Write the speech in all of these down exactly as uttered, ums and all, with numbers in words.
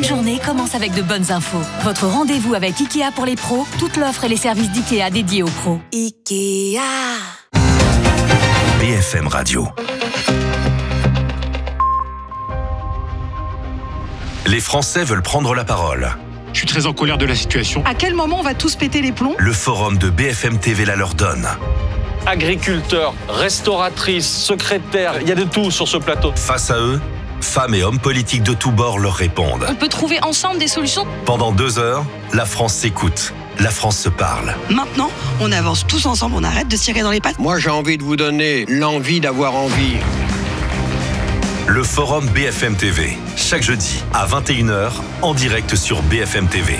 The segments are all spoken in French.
journée commence avec de bonnes infos. Votre rendez-vous avec Ikea pour les pros, toute l'offre et les services d'Ikea dédiés aux pros. Ikea. B F M Radio. Les Français veulent prendre la parole. Je suis très en colère de la situation. À quel moment on va tous péter les plombs ? Le forum de B F M T V la leur donne. Agriculteurs, restauratrices, secrétaires, il y a de tout sur ce plateau. Face à eux, femmes et hommes politiques de tous bords leur répondent. On peut trouver ensemble des solutions. Pendant deux heures, la France s'écoute. La France se parle. Maintenant, on avance tous ensemble, on arrête de se tirer dans les pattes. Moi, j'ai envie de vous donner l'envie d'avoir envie. Le forum B F M T V, chaque jeudi à vingt et une heures, en direct sur B F M T V.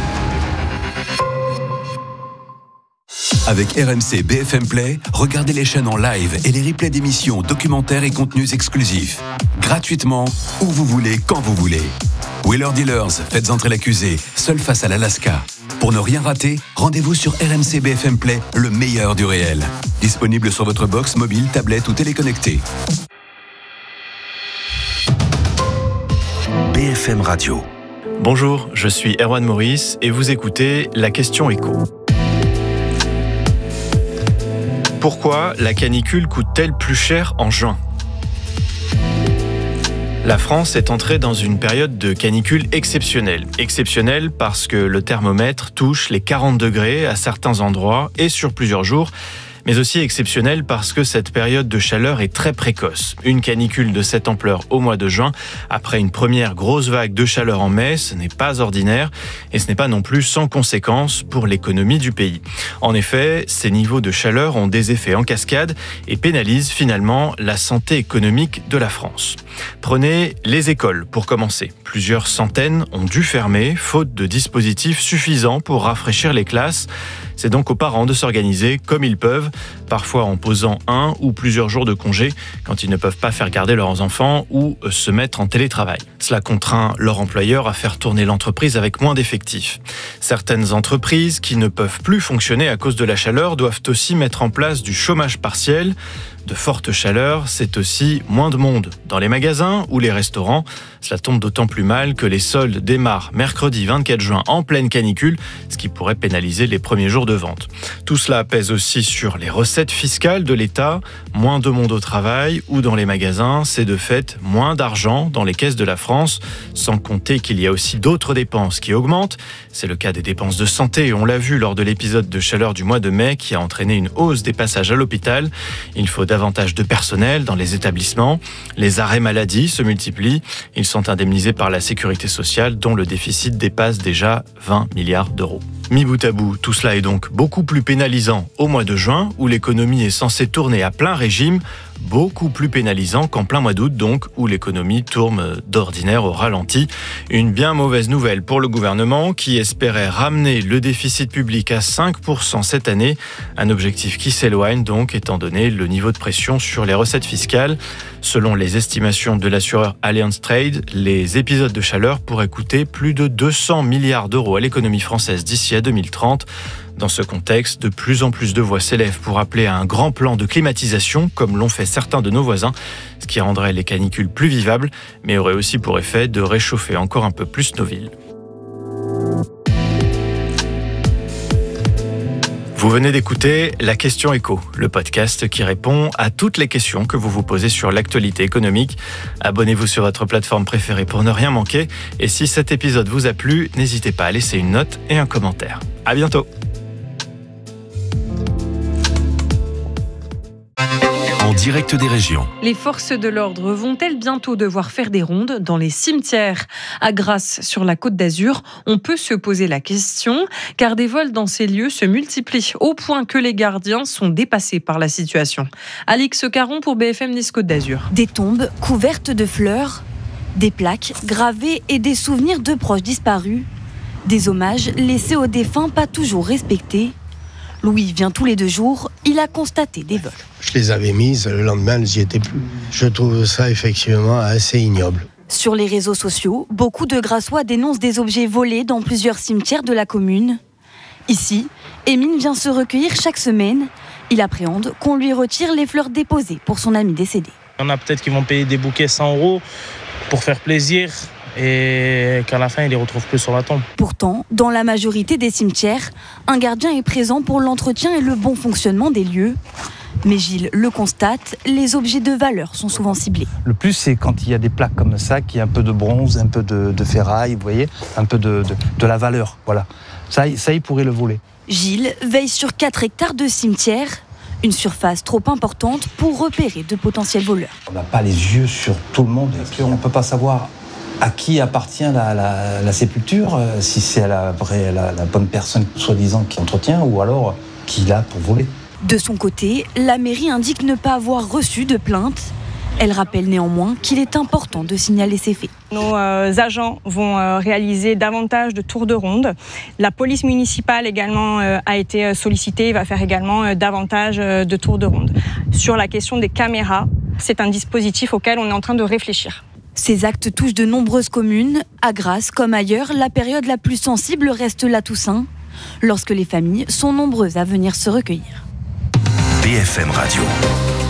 Avec R M C B F M Play, regardez les chaînes en live et les replays d'émissions, documentaires et contenus exclusifs. Gratuitement, où vous voulez, quand vous voulez. Wheeler Dealers, faites entrer l'accusé, seul face à l'Alaska. Pour ne rien rater, rendez-vous sur R M C B F M Play, le meilleur du réel. Disponible sur votre box, mobile, tablette ou téléconnecté. B F M Radio. Bonjour, je suis Erwan Maurice et vous écoutez La Question Éco. Pourquoi la canicule coûte-t-elle plus cher en juin ? La France est entrée dans une période de canicule exceptionnelle. Exceptionnelle parce que le thermomètre touche les quarante degrés à certains endroits et sur plusieurs jours, mais aussi exceptionnelle parce que cette période de chaleur est très précoce. Une canicule de cette ampleur au mois de juin, après une première grosse vague de chaleur en mai, ce n'est pas ordinaire et ce n'est pas non plus sans conséquences pour l'économie du pays. En effet, ces niveaux de chaleur ont des effets en cascade et pénalisent finalement la santé économique de la France. Prenez les écoles pour commencer. Plusieurs centaines ont dû fermer, faute de dispositifs suffisants pour rafraîchir les classes. C'est donc aux parents de s'organiser comme ils peuvent, parfois en posant un ou plusieurs jours de congé quand ils ne peuvent pas faire garder leurs enfants ou se mettre en télétravail. Cela contraint leur employeur à faire tourner l'entreprise avec moins d'effectifs. Certaines entreprises qui ne peuvent plus fonctionner à cause de la chaleur doivent aussi mettre en place du chômage partiel. De forte chaleur, c'est aussi moins de monde dans les magasins ou les restaurants. Cela tombe d'autant plus mal que les soldes démarrent mercredi vingt-quatre juin en pleine canicule, ce qui pourrait pénaliser les premiers jours de vente. Tout cela pèse aussi sur les recettes fiscales de l'État. Moins de monde au travail ou dans les magasins, c'est de fait moins d'argent dans les caisses de la France, sans compter qu'il y a aussi d'autres dépenses qui augmentent. C'est le cas des dépenses de santé, on l'a vu lors de l'épisode de chaleur du mois de mai qui a entraîné une hausse des passages à l'hôpital. Il faut davantage de personnel dans les établissements. Les arrêts maladie se multiplient. Ils sont indemnisés par la sécurité sociale dont le déficit dépasse déjà vingt milliards d'euros. Mis bout à bout, tout cela est donc beaucoup plus pénalisant au mois de juin où l'économie est censée tourner à plein régime, beaucoup plus pénalisant qu'en plein mois d'août donc où l'économie tourne d'ordinaire au ralenti. Une bien mauvaise nouvelle pour le gouvernement qui espérait ramener le déficit public à cinq pour cent cette année, un objectif qui s'éloigne donc étant donné le niveau de pression sur les recettes fiscales. Selon les estimations de l'assureur Allianz Trade, les épisodes de chaleur pourraient coûter plus de deux cents milliards d'euros à l'économie française d'ici à deux mille trente. Dans ce contexte, de plus en plus de voix s'élèvent pour appeler à un grand plan de climatisation, comme l'ont fait certains de nos voisins, ce qui rendrait les canicules plus vivables, mais aurait aussi pour effet de réchauffer encore un peu plus nos villes. Vous venez d'écouter La Question Éco, le podcast qui répond à toutes les questions que vous vous posez sur l'actualité économique. Abonnez-vous sur votre plateforme préférée pour ne rien manquer. Et si cet épisode vous a plu, n'hésitez pas à laisser une note et un commentaire. À bientôt. En direct des régions. Les forces de l'ordre vont-elles bientôt devoir faire des rondes dans les cimetières ? À Grasse, sur la Côte d'Azur, on peut se poser la question, car des vols dans ces lieux se multiplient au point que les gardiens sont dépassés par la situation. Alix Caron pour B F M Nice Côte d'Azur. Des tombes couvertes de fleurs, des plaques gravées et des souvenirs de proches disparus, des hommages laissés aux défunts pas toujours respectés. Louis vient tous les deux jours, il a constaté des vols. Je les avais mises, le lendemain, elles n'y étaient plus. Je trouve ça effectivement assez ignoble. Sur les réseaux sociaux, beaucoup de Grassois dénoncent des objets volés dans plusieurs cimetières de la commune. Ici, Émile vient se recueillir chaque semaine. Il appréhende qu'on lui retire les fleurs déposées pour son ami décédé. Il y en a peut-être qui vont payer des bouquets cent euros pour faire plaisir. et qu'à la fin, il les retrouve plus sur la tombe. Pourtant, dans la majorité des cimetières, un gardien est présent pour l'entretien et le bon fonctionnement des lieux. Mais Gilles le constate, les objets de valeur sont souvent ciblés. Le plus, c'est quand il y a des plaques comme ça, qui a un peu de bronze, un peu de, de ferraille, vous voyez, un peu de, de, de la valeur. Voilà. Ça, ça, il pourrait le voler. Gilles veille sur quatre hectares de cimetière, une surface trop importante pour repérer de potentiels voleurs. On n'a pas les yeux sur tout le monde, on ne peut pas savoir à qui appartient la, la, la sépulture, si c'est à la, vraie, la, la bonne personne soi-disant qui entretient ou alors qui l'a pour voler. De son côté, la mairie indique ne pas avoir reçu de plainte. Elle rappelle néanmoins qu'il est important de signaler ces faits. Nos euh, agents vont euh, réaliser davantage de tours de ronde. La police municipale également euh, a été sollicitée et va faire également euh, davantage euh, de tours de ronde. Sur la question des caméras, c'est un dispositif auquel on est en train de réfléchir. Ces actes touchent de nombreuses communes. À Grasse comme ailleurs, la période la plus sensible reste la Toussaint, lorsque les familles sont nombreuses à venir se recueillir. B F M Radio.